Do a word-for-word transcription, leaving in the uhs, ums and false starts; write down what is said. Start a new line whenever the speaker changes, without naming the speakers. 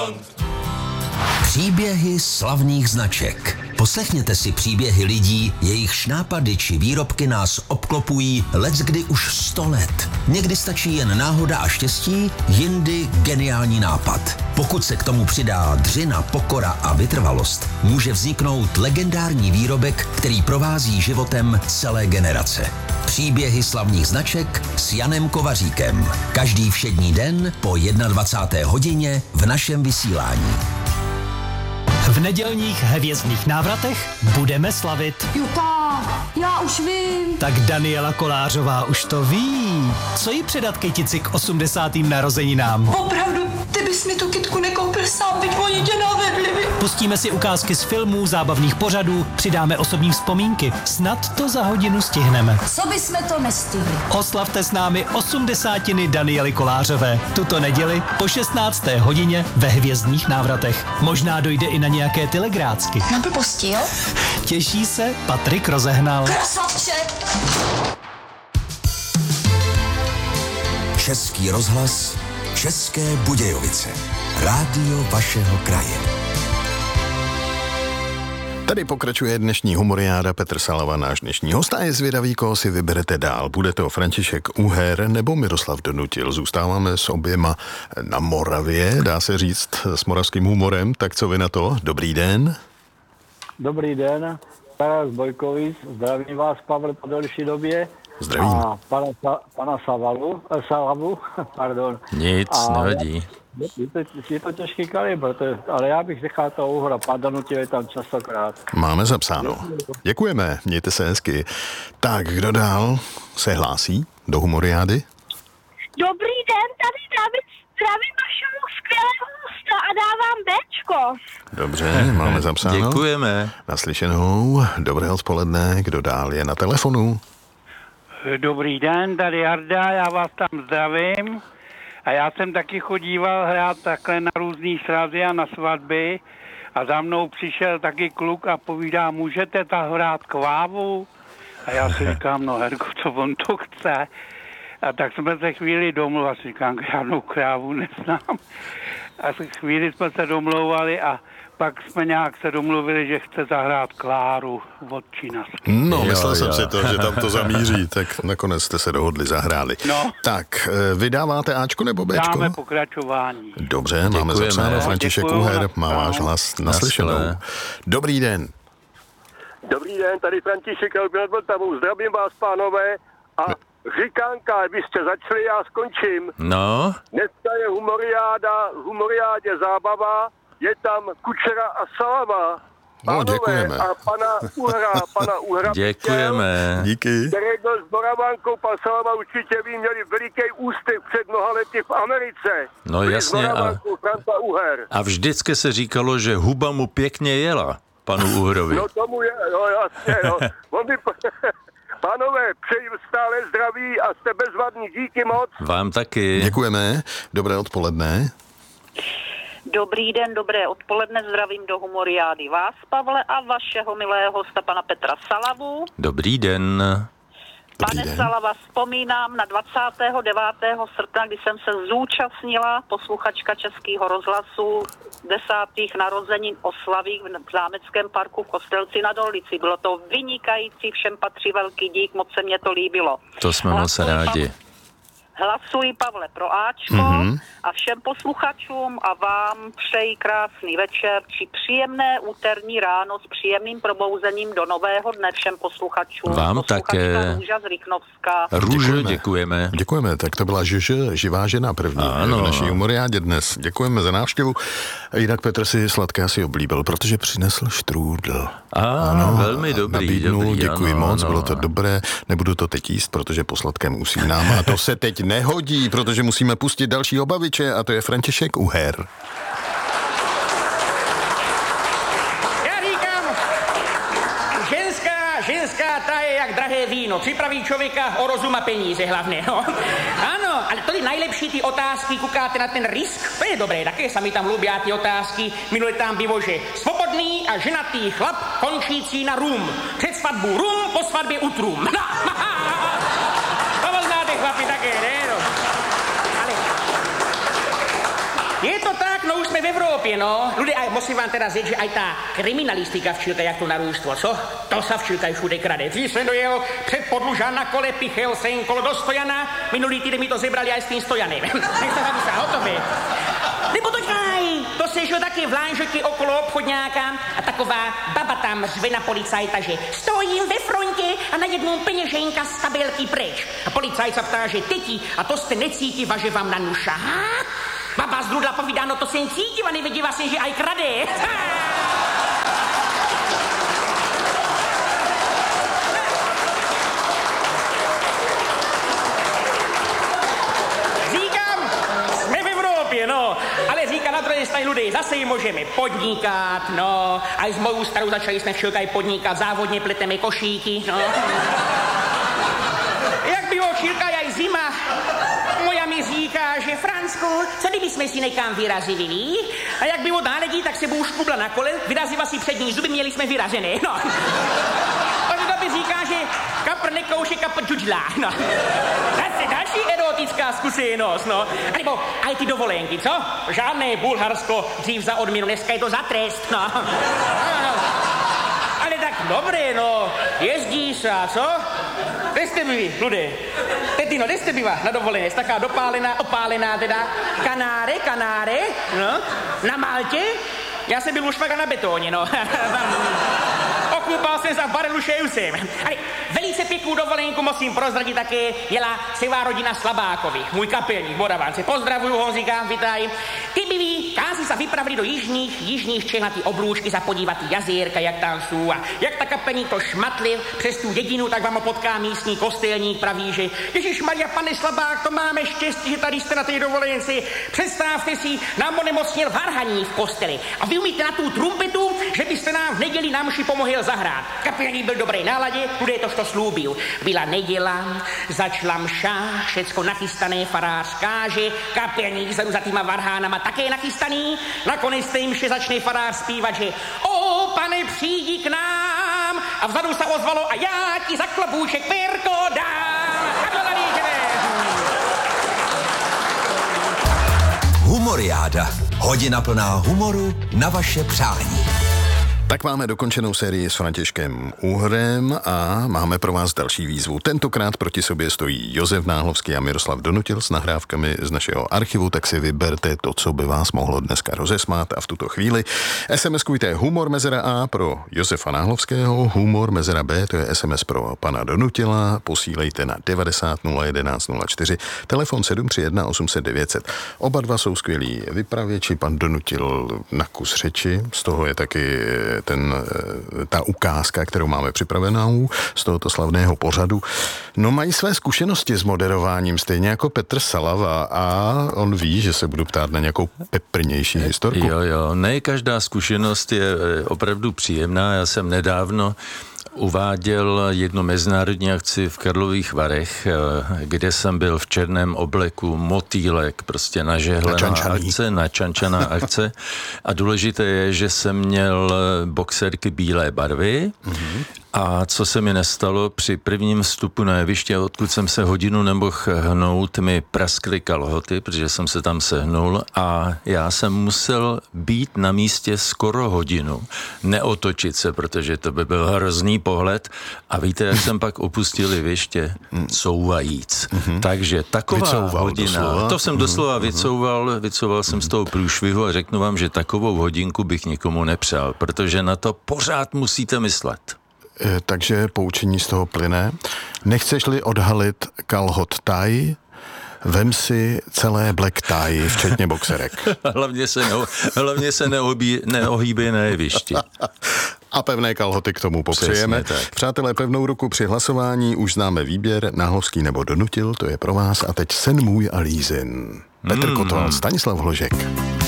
Příběhy slavných značek. Poslechněte si příběhy lidí, jejichž nápady či výrobky nás obklopují leckdy už sto let. Někdy stačí jen náhoda a štěstí, jindy geniální nápad. Pokud se k tomu přidá dřina, pokora a vytrvalost, může vzniknout legendární výrobek, který provází životem celé generace. Příběhy slavných značek s Janem Kovaříkem. Každý všední den po dvacáté jedné hodině v našem vysílání.
V nedělních hvězdných návratech budeme slavit.
Jupa, já už vím.
Tak Daniela Kolářová už to ví. Co jí předat kytici k osmdesátým narozeninám?
Opravdu, ty bys mi tu kytku nekoupil sám, byť oni tě navedli.
Pustíme si ukázky z filmů, zábavných pořadů, přidáme osobní vzpomínky. Snad to za hodinu stihneme.
Co bysme to nestihli?
Oslavte s námi osmdesátiny Daniely Kolářové. Tuto neděli po šestnácté hodině ve hvězdných návratech. Možná dojde i na nějaké telegrácky.
Na blbosti, jo?
Těší se Patrik Rozehnal.
Krasavče!
Český rozhlas, České Budějovice. Rádio vašeho kraje.
Tady pokračuje dnešní humoriáda. Petr Salava, náš dnešní host, a je zvědavý, koho si vyberete dál. Bude to František Uher nebo Miroslav Donutil. Zůstáváme s oběma na Moravě, dá se říct, s moravským humorem. Tak co vy na to? Dobrý den.
Dobrý den, Taras Bojkovic, zdravím vás, Pavel, po delší době.
Zdravím.
A pana, pana Savalu, eh, Salavu, pardon.
Nic,
a
nevadí.
Je to, je to těžký kalibr, to je, ale já bych nechal toho Uhra, pan Donutil je tam častokrát.
Máme zapsáno. Děkujeme, mějte se hezky. Tak, kdo dál se hlásí do humoriády?
Dobrý den, tady David, zdravím vašeho skvělého hosta a dávám Bčko.
Dobře, máme zapsáno.
Děkujeme.
Naslyšenou, dobré odpoledne, kdo dál je na telefonu?
Dobrý den, tady Jarda, já vás tam zdravím. A já jsem taky chodíval hrát takhle na různý srazy a na svatby. A za mnou přišel taky kluk a povídá, můžete ta hrát kvávu? A já si říkám, no Herko, co on to chce? A tak jsme se chvíli domluvili, a si říkám, žádnou krávu neznám. A chvíli jsme se domlouvali a pak jsme nějak se domluvili, že chce zahrát Kláru od Čínařky.
No,
Jo,
myslel
jo.
jsem si to, že tam to zamíří, tak nakonec jste se dohodli, zahráli.
No.
Tak, vydáváte Ačko nebo Bčko?
Dáme pokračování.
Dobře, máme
Děkujeme.
zapsáno. František
Děkuju,
Uher
na-
má váš
ano.
hlas naslyšenou.
Naschle.
Dobrý den.
Dobrý den, tady František nad Vltavou. Zdravím vás, pánové. A říkánka, vy jste začali, já skončím.
No,
Dneska je humoriáda, humoriádě zábava, je tam Kučera a Salava.
No, děkujeme.
A pana Uhra, pana Uhra
děkujeme.
Díky.
který byl s Moravankou, pan Salava určitě ví, měli veliký úspěch před mnoha lety v Americe.
No,
Byli
jasně,
S
a-
Moravankou Franca Uher.
A vždycky se říkalo, že huba mu pěkně jela, panu Uhrovi.
No tomu je, no jasně, no. On by... Pánové, přeji stále zdraví a jste bezvadní, díky moc.
Vám taky.
Děkujeme. Dobré odpoledne.
Dobrý den, dobré odpoledne, zdravím do humoriády vás, Pavle, a vašeho milého hosta, pana Petra Salavu.
Dobrý den.
Dobrý
Pane
den.
Salava, vzpomínám na dvacátého devátého srpna, kdy jsem se zúčastnila, posluchačka Českého rozhlasu, desátých narozenin oslavy v Zámeckém parku v Kostelci na Dolnici. Bylo to vynikající, všem patří velký dík, moc se mně to líbilo.
To jsme moc
Hlasuji,
rádi.
Hlasuji, Pavle, pro Ačko
Mhm.
a všem posluchačům a vám přeji krásný večer či příjemné úterní ráno s příjemným probouzením do nového dne všem posluchačům.
Vám
Posluchačka
také.
Růža z Rychnovska.
Růžo, děkujeme.
Děkujeme, tak to byla Žž, živá žena první
Ano.
v naší humoriádě dnes. Děkujeme za návštěvu. A jinak Petr si sladké asi oblíbil, protože přinesl štrůdl.
A, velmi dobrý,
nabídnul,
dobrý,
děkuji
ano,
moc,
ano.
bylo to dobré. Nebudu to teď jíst, protože po sladkém usínám. A to se teď nehodí, protože musíme pustit dalšího baviče, a to je František Uher.
Já říkám, ženská, ženská, ta je jak drahé víno. Připraví člověka o rozum a peníze hlavně, no. Ano, ale to je nejlepší ty otázky, koukáte na ten risk, to je dobré, také sami tam lubí ty otázky. Minule tam bylo, že svobodný a ženatý chlap končící na rum. Před svatbou rum, po svatbě utrum. No, to znáte chlapi také, ne? No. Ale je to tak, no už jsme v Evropě, no. Ľudia, aj musím vám teda říct, že aj tá kriminalistika včilka, jak to narůstvo, co? To sa včilka i všude krade. Dřív jsem dojel před Podlužan na kole, pichel jsem kolo do Stojana, minulý týden mi to zebrali aj s tým Stojanem. Nech sa vám sa hotově. Nebo to čaj, to se šel taky vlážeky okolo obchodňáka a taková baba tam řve na policajta, že stojím ve frontě a najednou peněženka z tabelky preč. A policajt se ptá, že teti, a to jste necítiva, že vám na ňu šahá? Baba z Drudla povídá, no to jsem cítiva, nevěděla jsem, že aj krade. No, ale říká na druhé straně ľudí, zase jim můžeme podnikat, no, a s mojou starou začali jsme všelka i podnikat, závodně pleteme košíky, no. Jak bylo čírka, aj zima, moja mi říká, že Fransku, co kdyby jsme si někam vyrazili, a jak bylo náledí, tak se bůh škubla na kole, vyrazila si přední zuby, měli jsme vyražené, no. A to by říká, že kapr nekouše, kapr džudžlá, no. Zase další erotická zkušenost, no. A nebo aj ty dovolenky, co? Žádné Bulharsko, dřív za odměnu, dneska je to za trest, no. Ale tak dobré, no. Jezdí se, co? Kde jste byli, ľudé? Tetino, kde jste byla na dovolené? Jste taká dopálená, opálená teda. Kanáre, kanáre, no. Na Maltě? Já jsem byl už fakt na betóně, no. Okupal jsem se v barelu Šejusem. Ale velice pěknou dovolenku musím prozradit také jela celá rodina Slabákovi. Můj kapelník, Moravánce. Pozdravuju, Honzíka, vitaj. Ty byli, kázi se vypravili do jižních, jižních Čech na ty oblůžky za podívat ty jazírka, jak tam jsou. A jak ta kapelník to šmatlil přes tu dědinu, tak vám potká místní kostelník, praví, že Ježišmarja, pane Slabák, to máme štěstí, že tady jste na té dovolenci. Představte si, nám onemocněl varhaní v kosteli. A vy umíte na tu trumpetu, že byste nám v neděli na mši pomohl zahrát. Kapelník byl v dobré náladě, tudy to, što slúbil. Byla neděla, začala mša, všecko nachystané, farář káže, kapelník vzadu za týma varhánama také nachystaný. Nakonec té mše začne farář zpívat, že o, pane, přijdi k nám. A vzadu se ozvalo a já ti za klobůček pérko dám. A to nalížeme.
Humoriáda. Hodina plná humoru na vaše přání.
Tak máme dokončenou sérii s Františkem Uhrem a máme pro vás další výzvu. Tentokrát proti sobě stojí Josef Náhlovský a Miroslav Donutil s nahrávkami z našeho archivu, tak si vyberte to, co by vás mohlo dneska rozesmát a v tuto chvíli SMSkujte humor mezera A pro Josefa Náhlovského, humor mezera B, to je S M S pro pana Donutila, posílejte na devadesát nula jedenáct nula čtyři, telefon sedm tři jedna osm set devět set. Oba dva jsou skvělí vypravěči, pan Donutil na kus řeči, z toho je taky ten, ta ukázka, kterou máme připravenou z tohoto slavného pořadu. No, mají své zkušenosti s moderováním, stejně jako Petr Salava, a on ví, že se budu ptát na nějakou peprnější historku.
Jo, jo, ne každá zkušenost je opravdu příjemná. Já jsem nedávno uváděl jednu mezinárodní akci v Karlových Varech, kde jsem byl v černém obleku, motýlek, prostě nažehlená akce, načančaná akce. A důležité je, že jsem měl boxerky bílé barvy. Mm-hmm. A co se mi nestalo, při prvním vstupu na jeviště, odkud jsem se hodinu nemohl hnout, mi praskly kalhoty, protože jsem se tam sehnul a já jsem musel být na místě skoro hodinu, neotočit se, protože to by byl hrozný pohled. A víte, jak jsem pak opustil jeviště? Couvajíc. Mm-hmm. Takže taková vycouval hodina, doslova. To jsem doslova mm-hmm. vycouval, vycouval mm-hmm. jsem z toho průšvihu a řeknu vám, že takovou hodinku bych nikomu nepřál, protože na to pořád musíte myslet.
Takže poučení z toho plyne. Nechceš-li odhalit kalhot taj, vem si celé black tie, včetně boxerek.
hlavně se, ne, hlavně se neobí, neohýbej na jevišti.
A pevné kalhoty k tomu popřejeme. Přátelé, pevnou ruku při hlasování, už známe výběr, Náhlovský nebo Donutil, to je pro vás. A teď Sen můj a Lízin. Petr mm. Kotval, Stanislav Hložek.